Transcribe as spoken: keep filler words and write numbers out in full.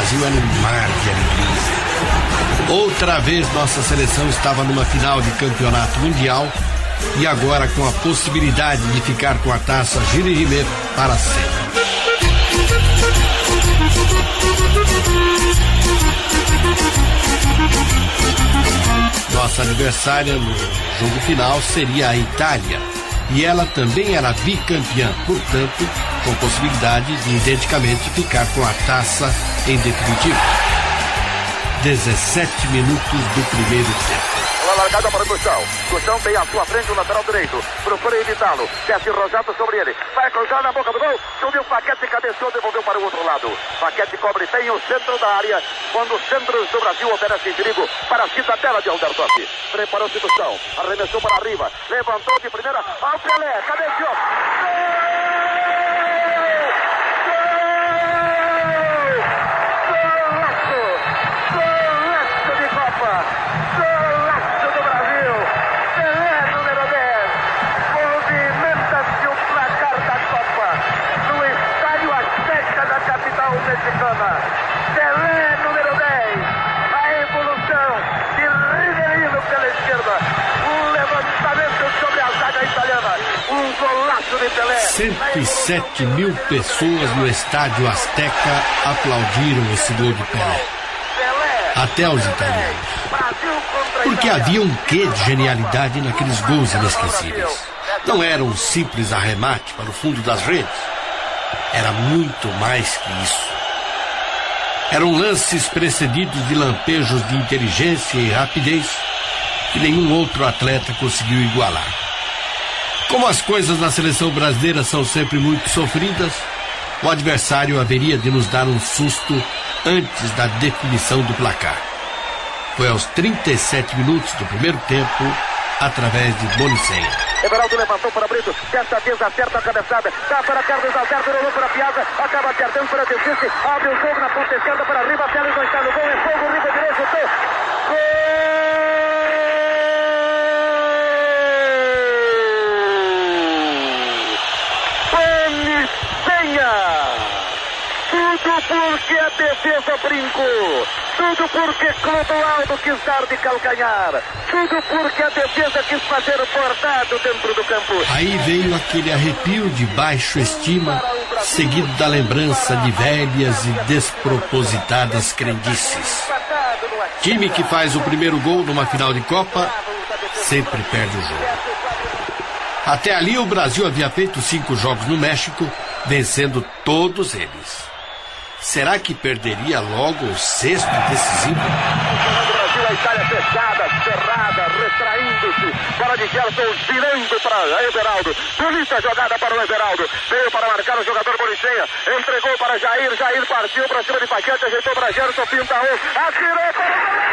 Brasil era um mar de alegria. Outra vez nossa seleção estava numa final de campeonato mundial e agora com a possibilidade de ficar com a taça Gilles Rimet para sempre. Nossa adversária no jogo final seria a Itália e ela também era bicampeã, portanto, com possibilidade de identicamente ficar com a taça em definitivo. dezessete minutos do primeiro tempo. Uma largada para o Gustão. Gustão tem à sua frente o lateral direito. Procura evitá-lo. Desce Rosato sobre ele. Vai cruzar na boca do gol. Subiu o Paquete, cabeceou, devolveu para o outro lado. Paquete cobre bem o centro da área. Quando os centros do Brasil oferecem perigo para a cidadela de Alberto Assis. Preparou-se Gustão. Arremessou para arriba. Levantou de primeira. Ao Pelé. Cabeceou. Pelé, número dez, a evolução de Riverino pela esquerda, um levantamento sobre a zaga italiana, um golaço de Pelé. cento e sete mil pessoas no estádio Azteca aplaudiram esse gol de Pelé, até os italianos, porque havia um quê de genialidade naqueles gols inesquecíveis. Não era um simples arremate para o fundo das redes, era muito mais que isso. Eram lances precedidos de lampejos de inteligência e rapidez que nenhum outro atleta conseguiu igualar. Como as coisas na seleção brasileira são sempre muito sofridas, o adversário haveria de nos dar um susto antes da definição do placar. Foi aos trinta e sete minutos do primeiro tempo, através de Bonicenha. Everaldo levantou para Brito, desta vez acerta a cabeçada, dá para Carlos Alberto, rolou para Piazza, acaba acertando para Desiste, abre o jogo na ponta esquerda para Riva, Teles não está no gol, é fogo, Riva direito, chutou, gol! Bonicenha! Tudo porque a defesa brincou, tudo porque Clodoaldo quis dar de calcanhar, tudo porque a defesa quis fazer o bordado dentro do campo. Aí veio aquele arrepio de baixo estima, seguido da lembrança de velhas e despropositadas crendices. Time que faz o primeiro gol numa final de Copa sempre perde o jogo. Até ali o Brasil havia feito cinco jogos no México, vencendo todos eles. Será que perderia logo o sexto decisivo? O Brasil, a Itália fechada, cerrada, retraindo-se. Bola de Gerson, girando para Everaldo. Bonita jogada para o Everaldo. Veio para marcar o jogador Bonicenha. Entregou para Jair. Jair partiu para cima de Paquete, ajeitou para Gerson, pinta um. Atirou para